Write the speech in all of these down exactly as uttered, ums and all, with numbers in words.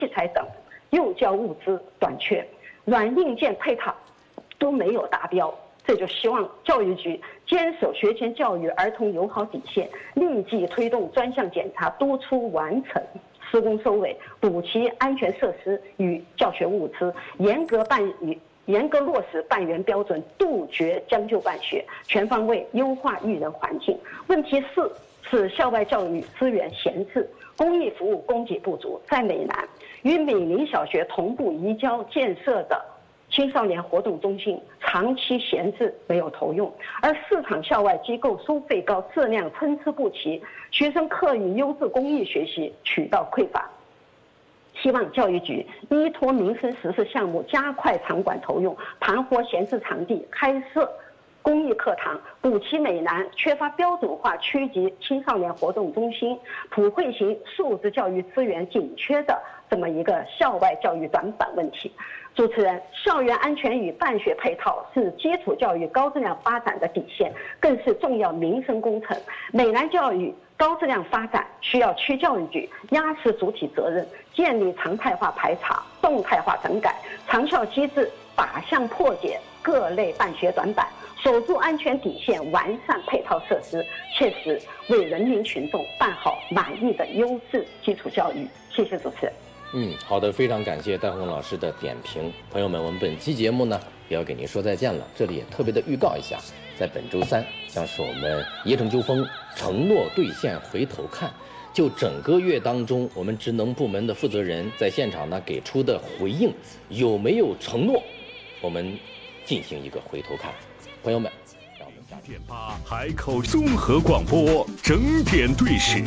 材等幼教物资短缺，软硬件配套都没有达标。这就希望教育局坚守学前教育儿童友好底线，立即推动专项检查督促完成施工收尾，补齐安全设施与教学物资，严格办理严格落实办园标准，杜绝将就办学，全方位优化育人环境。问题四是校外教育资源闲置，公益服务供给不足。在美南，与美林小学同步移交建设的青少年活动中心长期闲置，没有投用，而市场校外机构收费高，质量参差不齐，学生课余优质公益学习渠道匮乏。希望教育局依托民生实施项目，加快场馆投用，盘活闲置场地，开设公益课堂，补齐美南缺乏标准化区级青少年活动中心、普惠型素质教育资源紧缺的这么一个校外教育短板问题。主持人，校园安全与办学配套是基础教育高质量发展的底线，更是重要民生工程。美南教育高质量发展需要区教育局压实主体责任，建立常态化排查、动态化整改、长效机制，靶向破解各类办学短板，守住安全底线，完善配套设施，切实为人民群众办好满意的优质基础教育。谢谢主持人。 嗯，好的，非常感谢戴红老师的点评。朋友们，我们本期节目呢也要给您说再见了，这里也特别的预告一下，在本周三将是我们野城纠锋承诺兑现回头看，就整个月当中我们职能部门的负责人在现场呢给出的回应有没有承诺，我们进行一个回头看。朋友们，让我们下点八海口综合广播整点对时。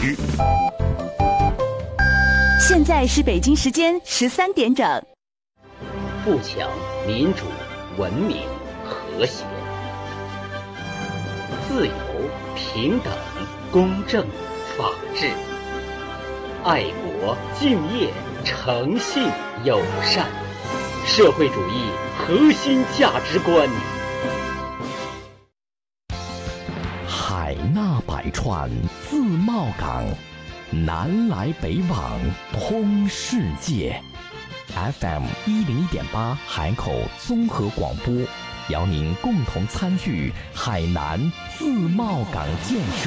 现在是北京时间十三点整。 富强、民主、文明、和谐、自由、平等、公正、法治、爱国、敬业、诚信、友善，社会主义核心价值观。 海纳百川，自贸港。南来北往，通世界。F M 一零一点八海口综合广播，邀您共同参与海南自贸港建设。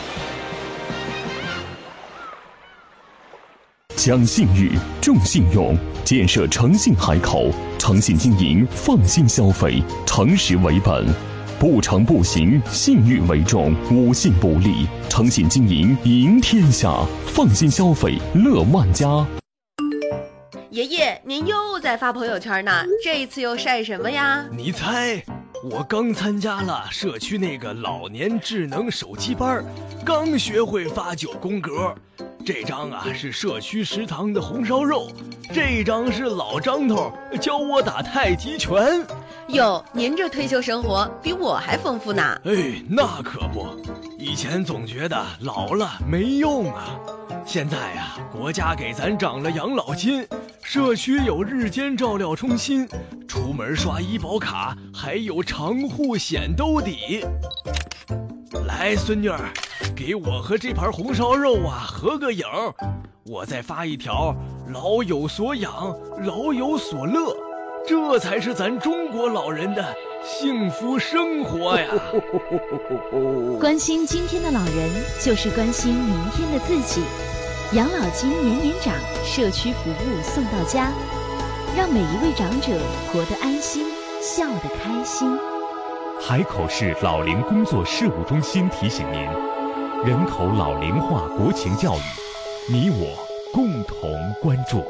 讲信誉，重信用，建设诚信海口，诚信经营，放心消费，诚实为本。不诚不行，信誉为重，无信不立，诚信经营赢天下，放心消费乐万家。 爷爷，您又在发朋友圈呢，这一次又晒什么呀？ 你猜，我刚参加了社区那个老年智能手机班，刚学会发九宫格。这张啊是社区食堂的红烧肉，这张是老张头教我打太极拳。 哟，您这退休生活比我还丰富呢。 哎，那可不，以前总觉得老了没用啊，现在啊，国家给咱涨了养老金，社区有日间照料中心，出门刷医保卡还有长户险兜底。来，孙女儿，给我和这盘红烧肉啊合个影，我再发一条老有所养，老有所乐，这才是咱中国老人的幸福生活呀。 关心今天的老人，就是关心明天的自己。养老金年年涨，社区服务送到家，让每一位长者活得安心，笑得开心。 海口市老龄工作事务中心提醒您，人口老龄化国情教育，你我共同关注。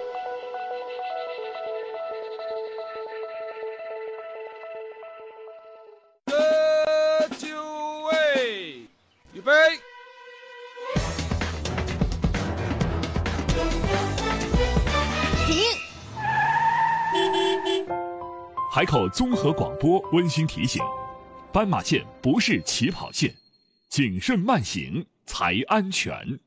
的就位，预备。 海口综合广播温馨提醒：斑马线不是起跑线，谨慎慢行才安全。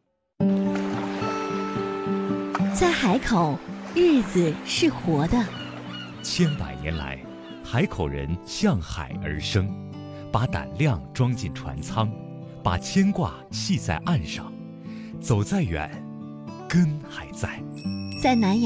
在海口，日子是活的。 千百年来，海口人向海而生，把胆量装进船舱，把牵挂系在岸上，走再远， 根还在。 在南阳